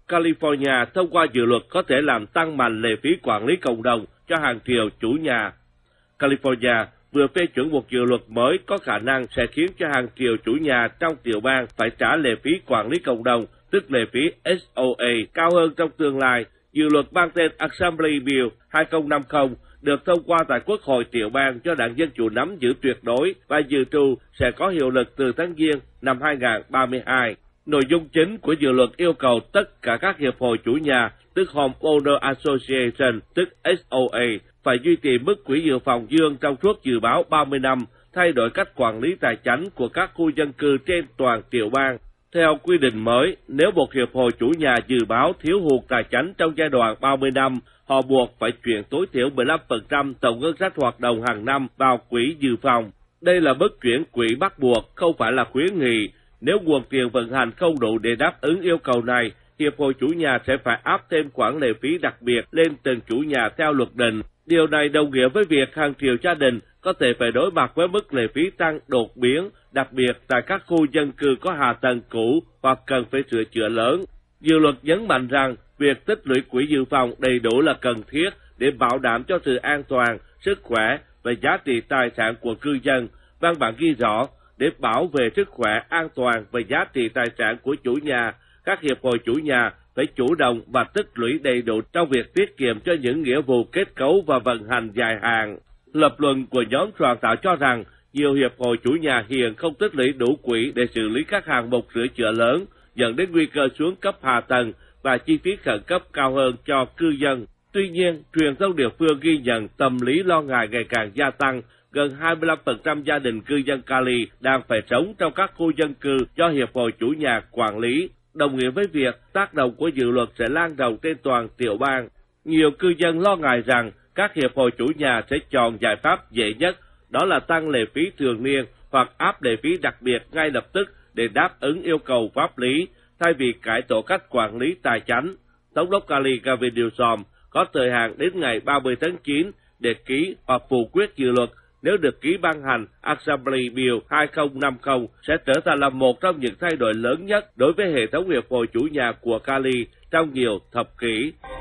California thông qua dự luật có thể làm tăng mạnh lệ phí quản lý cộng đồng cho hàng triệu chủ nhà. California vừa phê chuẩn một dự luật mới có khả năng sẽ khiến cho hàng triệu chủ nhà trong tiểu bang phải trả lệ phí quản lý cộng đồng, tức lệ phí SOA, cao hơn trong tương lai. Dự luật mang tên Assembly Bill 2050 được thông qua tại Quốc hội tiểu bang do Đảng Dân Chủ nắm giữ tuyệt đối và dự trù sẽ có hiệu lực từ tháng Giêng năm 2032. Nội dung chính của dự luật yêu cầu tất cả các hiệp hội chủ nhà, tức Homeowner Association, tức SOA, phải duy trì mức quỹ dự phòng dương trong suốt dự báo 30 năm, thay đổi cách quản lý tài chính của các khu dân cư trên toàn tiểu bang. Theo quy định mới, nếu một hiệp hội chủ nhà dự báo thiếu hụt tài chính trong giai đoạn 30 năm, họ buộc phải chuyển tối thiểu 15% tổng ngân sách hoạt động hàng năm vào quỹ dự phòng. Đây là mức chuyển quỹ bắt buộc, không phải là khuyến nghị. Nếu nguồn tiền vận hành không đủ để đáp ứng yêu cầu này, hiệp hội chủ nhà sẽ phải áp thêm khoản lệ phí đặc biệt lên từng chủ nhà theo luật định. Điều này đồng nghĩa với việc hàng triệu gia đình có thể phải đối mặt với mức lệ phí tăng đột biến, đặc biệt tại các khu dân cư có hạ tầng cũ hoặc cần phải sửa chữa lớn. Dự luật nhấn mạnh rằng việc tích lũy quỹ dự phòng đầy đủ là cần thiết để bảo đảm cho sự an toàn, sức khỏe và giá trị tài sản của cư dân. Văn bản ghi rõ, để bảo vệ sức khỏe, an toàn và giá trị tài sản của chủ nhà, các hiệp hội chủ nhà phải chủ động và tích lũy đầy đủ trong việc tiết kiệm cho những nghĩa vụ kết cấu và vận hành dài hạn. Lập luận của nhóm soạn thảo cho rằng nhiều hiệp hội chủ nhà hiện không tích lũy đủ quỹ để xử lý các hạng mục sửa chữa lớn, dẫn đến nguy cơ xuống cấp hạ tầng và chi phí khẩn cấp cao hơn cho cư dân. Tuy nhiên, truyền thông địa phương ghi nhận tâm lý lo ngại ngày càng gia tăng. Gần 25% gia đình cư dân Cali đang phải sống trong các khu dân cư do hiệp hội chủ nhà quản lý, đồng nghĩa với việc tác động của dự luật sẽ lan rộng trên toàn tiểu bang. Nhiều cư dân lo ngại rằng các hiệp hội chủ nhà sẽ chọn giải pháp dễ nhất, đó là tăng lệ phí thường niên hoặc áp lệ phí đặc biệt ngay lập tức để đáp ứng yêu cầu pháp lý, thay vì cải tổ cách quản lý tài chính. Thống đốc Cali Gavin Newsom có thời hạn đến ngày 30 tháng 9 để ký hoặc phủ quyết dự luật. Nếu được ký ban hành, Assembly Bill 2050 sẽ trở thành là một trong những thay đổi lớn nhất đối với hệ thống hiệp hội chủ nhà của Cali trong nhiều thập kỷ.